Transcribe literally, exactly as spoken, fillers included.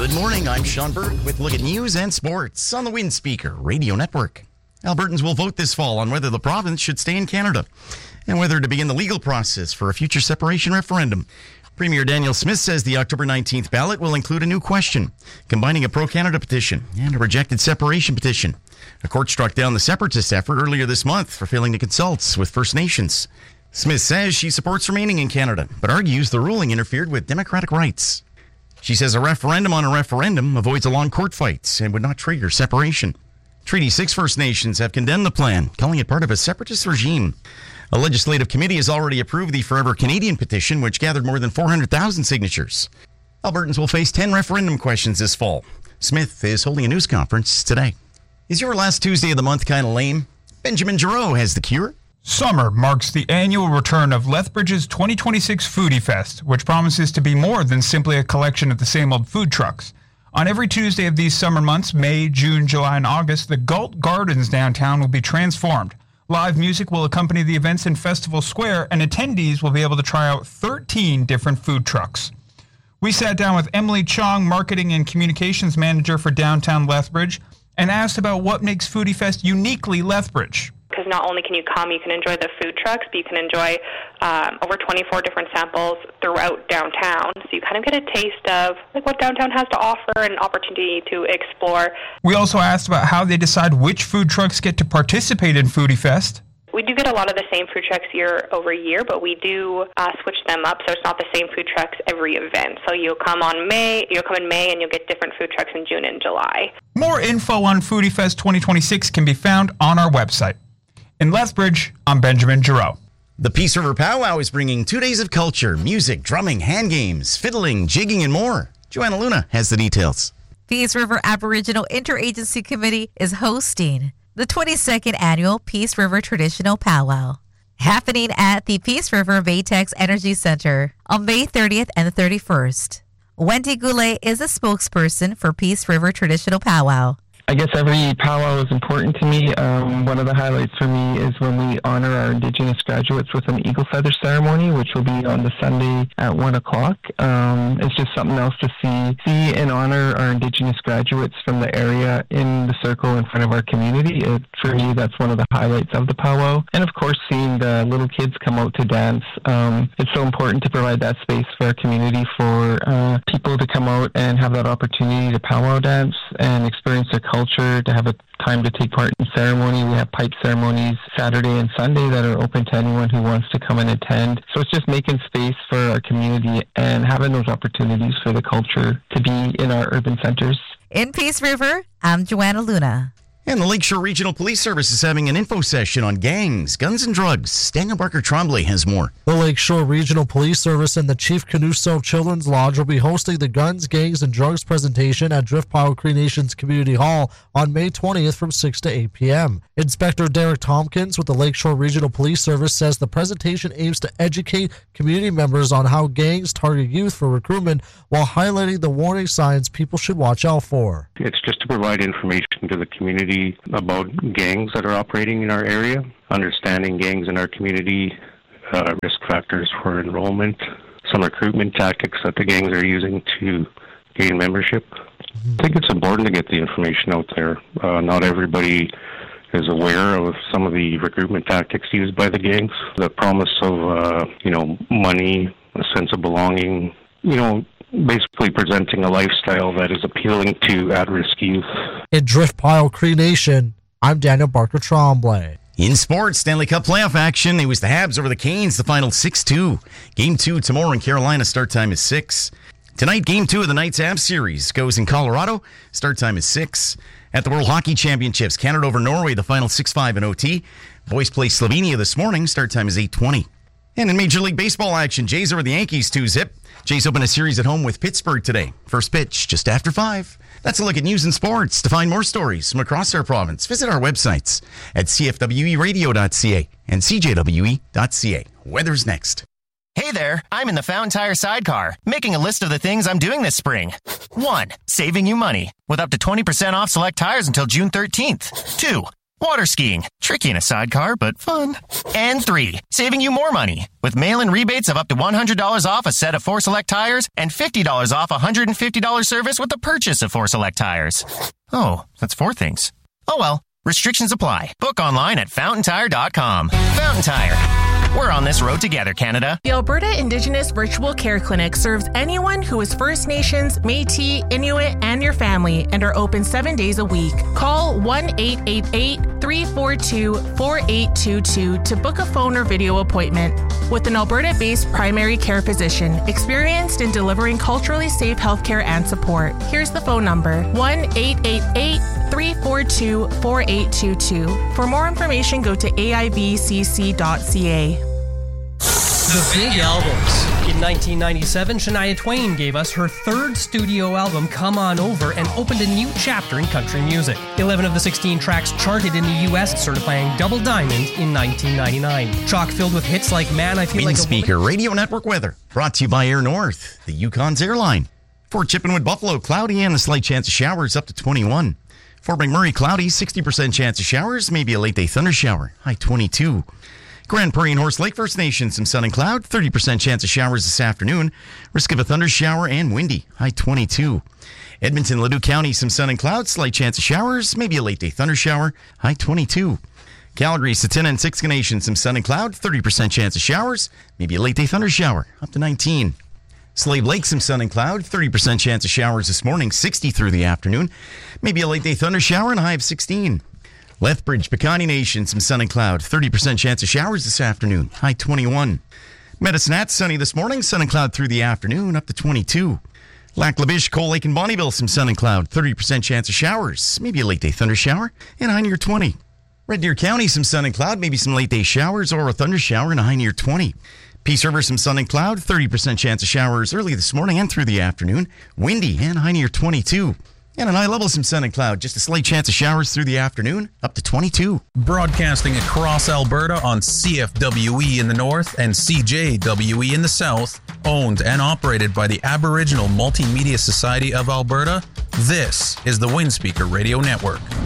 Good morning, I'm Sean Burke with Look at News and Sports on the Wind Speaker Radio Network. Albertans will vote this fall on whether the province should stay in Canada and whether to begin the legal process for a future separation referendum. Premier Daniel Smith says the October nineteenth ballot will include a new question, combining a pro-Canada petition and a rejected separation petition. A court struck down the separatist effort earlier this month for failing to consult with First Nations. Smith says she supports remaining in Canada, but argues the ruling interfered with democratic rights. She says a referendum on a referendum avoids a long court fight and would not trigger separation. Treaty six First Nations have condemned the plan, calling it part of a separatist regime. A legislative committee has already approved the Forever Canadian petition, which gathered more than four hundred thousand signatures. Albertans will face ten referendum questions this fall. Smith is holding a news conference today. Is your last Tuesday of the month kind of lame? Benjamin Giroux has the cure. Summer marks the annual return of Lethbridge's twenty twenty-six Foodie Fest, which promises to be more than simply a collection of the same old food trucks. On every Tuesday of these summer months, May, June, July, and August, the Galt Gardens downtown will be transformed. Live music will accompany the events in Festival Square, and attendees will be able to try out thirteen different food trucks. We sat down with Emily Chong, Marketing and Communications Manager for Downtown Lethbridge, and asked about what makes Foodie Fest uniquely Lethbridge. Because not only can you come, you can enjoy the food trucks, but you can enjoy um, over twenty-four different samples throughout downtown. So you kind of get a taste of like what downtown has to offer and an opportunity to explore. We also asked about how they decide which food trucks get to participate in Foodie Fest. We do get a lot of the same food trucks year over year, but we do uh, switch them up, so it's not the same food trucks every event. So you'll come on May, you'll come in May, and you'll get different food trucks in June and July. More info on Foodie Fest twenty twenty-six can be found on our website. In Lethbridge, I'm Benjamin Giroux. The Peace River Powwow is bringing two days of culture, music, drumming, hand games, fiddling, jigging, and more. Joanna Luna has the details. Peace River Aboriginal Interagency Committee is hosting the twenty-second Annual Peace River Traditional Powwow, happening at the Peace River Baytex Energy Center on May thirtieth and thirty-first. Wendy Goulet is a spokesperson for Peace River Traditional Powwow. I guess every powwow is important to me. Um, one of the highlights for me is when we honor our Indigenous graduates with an eagle feather ceremony, which will be on the Sunday at one o'clock. Um, it's just something else to see, see and honor our Indigenous graduates from the area in the circle in front of our community. It, for me, that's one of the highlights of the powwow. And of course, seeing the little kids come out to dance. Um, it's so important to provide that space for our community for uh, people to come out and have that opportunity to powwow dance and experience their culture, to have a time to take part in ceremony. We have pipe ceremonies Saturday and Sunday that are open to anyone who wants to come and attend. So it's just making space for our community and having those opportunities for the culture to be in our urban centers. In Peace River, I'm Joanna Luna. And the Lakeshore Regional Police Service is having an info session on gangs, guns, and drugs. Daniel Barker-Tremblay has more. The Lakeshore Regional Police Service and the Chief Canuso Children's Lodge will be hosting the Guns, Gangs, and Drugs presentation at Driftpile Cree Nations Community Hall on May twentieth from six to eight p.m. Inspector Derek Tompkins with the Lakeshore Regional Police Service says the presentation aims to educate community members on how gangs target youth for recruitment while highlighting the warning signs people should watch out for. It's just to provide information to the community about gangs that are operating in our area, understanding gangs in our community, uh, risk factors for enrollment, some recruitment tactics that the gangs are using to gain membership. Mm-hmm. I think it's important to get the information out there. Uh, not everybody is aware of some of the recruitment tactics used by the gangs. The promise of, uh, you know, money, a sense of belonging, you know, basically presenting a lifestyle that is appealing to at-risk youth. In Driftpile Cree Nation, I'm Daniel Barker-Tremblay. In sports, Stanley Cup playoff action. It was the Habs over the Canes, the final six two. Game two tomorrow in Carolina. Start time is six. Tonight, game two of the Knights Habs series goes in Colorado. Start time is six. At the World Hockey Championships, Canada over Norway, the final six five in O T. Boys play Slovenia this morning. Start time is eight twenty. And in Major League Baseball action, Jays over the Yankees two zip. Jays open a series at home with Pittsburgh today. First pitch just after five. That's a look at news and sports. To find more stories from across our province, visit our websites at c f w e radio dot c a and c j w e dot c a. Weather's next. Hey there, I'm in the Fountain Tire sidecar, making a list of the things I'm doing this spring. One, saving you money, with up to twenty percent off select tires until June thirteenth. Two, water skiing. Tricky in a sidecar, but fun. And three, saving you more money with mail-in rebates of up to one hundred dollars off a set of Four Select tires and fifty dollars off a one hundred fifty dollars service with the purchase of Four Select tires. Oh, that's four things. Oh well, restrictions apply. Book online at fountain tire dot com. Fountain Tire. We're on this road together, Canada. The Alberta Indigenous Virtual Care Clinic serves anyone who is First Nations, Métis, Inuit, and your family, and are open seven days a week. Call one eight eight eight, three four two, four eight two two to book a phone or video appointment with an Alberta-based primary care physician experienced in delivering culturally safe healthcare and support. Here's the phone number, one eight eight eight, three four two, four eight two two. For more information, go to A I V C C dot C A. The Big Albums. In nineteen ninety-seven, Shania Twain gave us her third studio album, Come On Over, and opened a new chapter in country music. eleven of the sixteen tracks charted in the U S, certifying double diamond in nineteen ninety-nine. Chock filled with hits like Man, I Feel Wind Like a Speaker Radio Network weather brought to you by Air North, the Yukon's airline. For Chippenwood, Buffalo, cloudy and a slight chance of showers up to twenty-one. For McMurray, cloudy, sixty percent chance of showers, maybe a late day thunder shower, high twenty-two. Grand Prairie and Horse Lake First Nation, some sun and cloud, thirty percent chance of showers this afternoon, risk of a thunder shower and windy, high twenty-two. Edmonton, Ladue County, some sun and cloud, slight chance of showers, maybe a late day thunder shower, high twenty-two. Calgary, Satina and Siksika Nation, some sun and cloud, thirty percent chance of showers, maybe a late day thunder shower, up to nineteen. Slave Lake, some sun and cloud, thirty percent chance of showers this morning, sixty through the afternoon, maybe a late day thunder shower and a high of sixteen. Lethbridge, Piikani Nation, some sun and cloud, thirty percent chance of showers this afternoon, high twenty-one. Medicine Hat, sunny this morning, sun and cloud through the afternoon, up to twenty-two. Lac La Biche, Coal Lake and Bonnyville, some sun and cloud, thirty percent chance of showers, maybe a late day thunder shower, and a high near twenty. Red Deer County, some sun and cloud, maybe some late day showers or a thunder shower and a high near twenty. Peace River, some sun and cloud, thirty percent chance of showers early this morning and through the afternoon, windy and high near twenty-two. And at high level, some sun and cloud. Just a slight chance of showers through the afternoon, up to twenty-two. Broadcasting across Alberta on C F W E in the north and C J W E in the south. Owned and operated by the Aboriginal Multimedia Society of Alberta. This is the Windspeaker Radio Network.